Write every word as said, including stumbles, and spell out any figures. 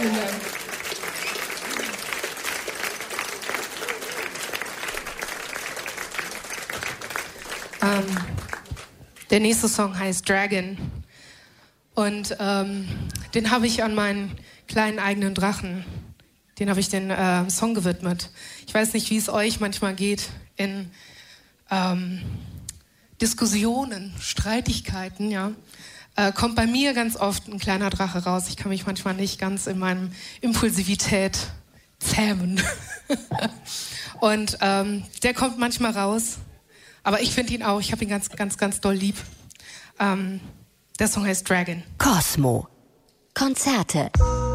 Vielen Dank. Ähm, der nächste Song heißt Dragon. Und ähm, den habe ich an meinen kleinen eigenen Drachen, den habe ich den äh, Song gewidmet. Ich weiß nicht, wie es euch manchmal geht in ähm, Diskussionen, Streitigkeiten, ja. Äh, kommt bei mir ganz oft ein kleiner Drache raus. Ich kann mich manchmal nicht ganz in meinem Impulsivität zähmen. Und ähm, der kommt manchmal raus. Aber ich finde ihn auch, ich habe ihn ganz, ganz, ganz doll lieb. Ähm, der Song heißt Dragon. Kosmo. Konzerte.